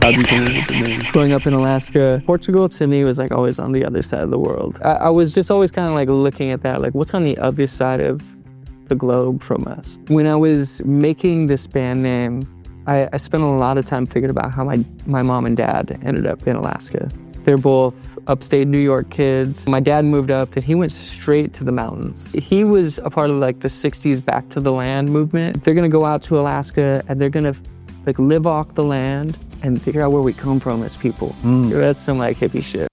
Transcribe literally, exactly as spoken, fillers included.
Be a family man. Growing up in Alaska, Portugal to me was like always on the other side of the world. I, I was just always kind of like looking at that, like what's on the other side of the globe from us. When I was making this band name, I, I spent a lot of time thinking about how my, my mom and dad ended up in Alaska. They're both upstate New York kids. My dad moved up and he went straight to the mountains. He was a part of like the sixties Back to the Land movement. They're gonna go out to Alaska and they're gonna like live off the land and figure out where we come from as people. Mm. That's some like hippie shit.